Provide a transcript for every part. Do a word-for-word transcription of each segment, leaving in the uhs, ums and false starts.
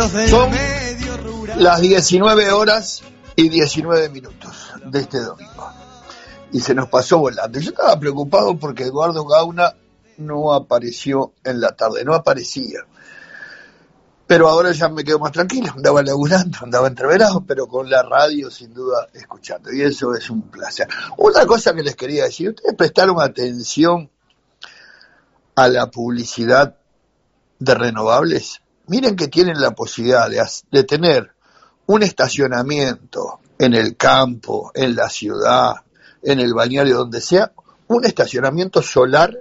Son las diecinueve horas y diecinueve minutos de este domingo. Y se nos pasó volando. Yo estaba preocupado porque Eduardo Gauna no apareció en la tarde, no aparecía. Pero ahora ya me quedo más tranquilo, andaba laburando, andaba entreverado, pero con la radio sin duda escuchando. Y eso es un placer. Otra cosa que les quería decir, ustedes prestaron atención a la publicidad de renovables. Miren que tienen la posibilidad de, de tener un estacionamiento en el campo, en la ciudad, en el balneario, donde sea, un estacionamiento solar,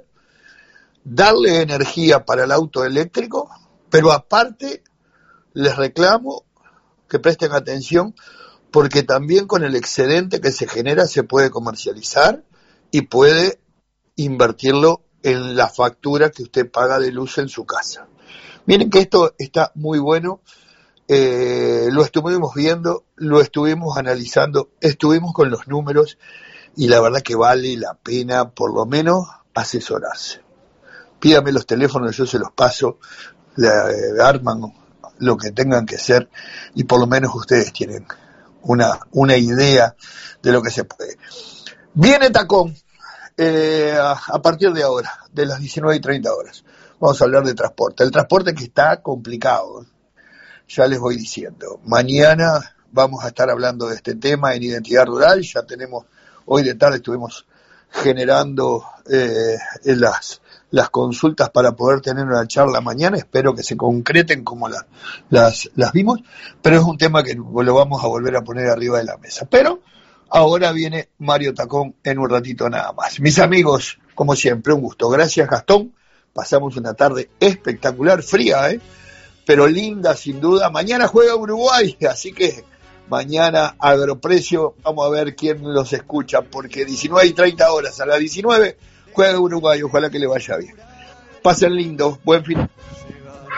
darle energía para el auto eléctrico, pero aparte les reclamo que presten atención porque también con el excedente que se genera se puede comercializar y puede invertirlo en la factura que usted paga de luz en su casa. Miren que esto está muy bueno, eh, lo estuvimos viendo, lo estuvimos analizando, estuvimos con los números y la verdad que vale la pena por lo menos asesorarse. Pídame los teléfonos, yo se los paso, le eh, arman lo que tengan que hacer y por lo menos ustedes tienen una, una idea de lo que se puede. Viene Tacón eh, a, a partir de ahora, de las diecinueve y treinta horas. Vamos a hablar de transporte. El transporte que está complicado, ya les voy diciendo. Mañana vamos a estar hablando de este tema en Identidad Rural. Ya tenemos, hoy de tarde estuvimos generando eh, las, las consultas para poder tener una charla mañana. Espero que se concreten como la, las, las vimos. Pero es un tema que lo vamos a volver a poner arriba de la mesa. Pero ahora viene Mario Tacón en un ratito nada más. Mis amigos, como siempre, un gusto. Gracias, Gastón. Pasamos una tarde espectacular, fría, ¿eh? Pero linda sin duda. Mañana juega Uruguay, así que mañana Agroprecio, vamos a ver quién los escucha, porque diecinueve y treinta horas, a las diecinueve juega Uruguay, ojalá que le vaya bien. Pasen lindo, buen fin.